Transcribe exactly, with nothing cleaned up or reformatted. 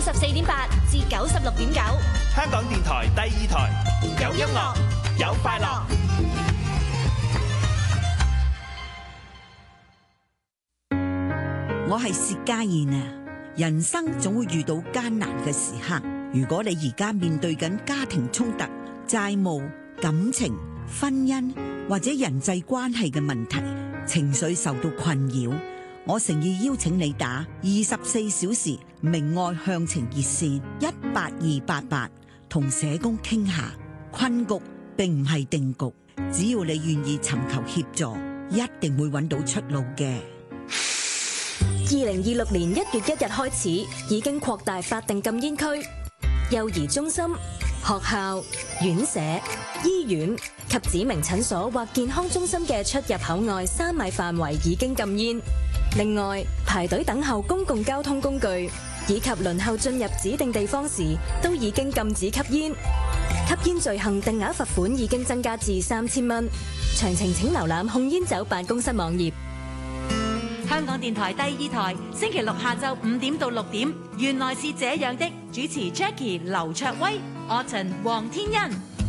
十四點八至九十六點九， 香港電台第二台，有音樂，有快樂。 我係薛家燕啊！人生總會遇到艱難嘅時刻，如果你而家面對緊家庭衝突、債務、感情、婚姻或者人際關係嘅問題，情緒受到困擾，我誠意邀請你打二十四小時明愛向晴熱線一八二八八，同社工傾下。困局並唔係定局，只要你願意尋求協助，一定會揾到出路嘅。 二零二六年一月一日開始，已經擴大法定禁煙區，幼兒中心、學校、院舍、醫院及指明診所或健康中心嘅出入口外三米範圍已經禁煙。另外，排隊等候公共交通工具以及輪候進入指定地方時，都已經禁止吸煙。吸煙罪行定額罰款已經增加至三千蚊。詳情請瀏覽控煙酒辦公室網頁。 香港電台第二台，星期六下晝五點到六點，原來是這樣的，主持 Jackie 劉卓威、Autumn 黃天恩。